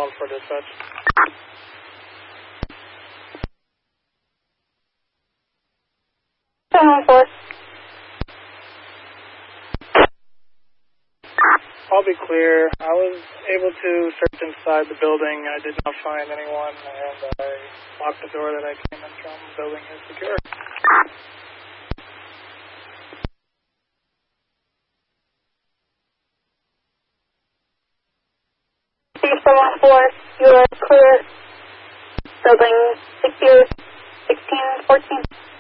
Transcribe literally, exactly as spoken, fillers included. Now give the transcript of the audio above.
one for dispatch. seven one four. I'll be clear. I was able to search inside the building. I did not find anyone, and I locked the door that I came in from. The building is secure. seven one four, you are clear. Building secure, sixteen fourteen.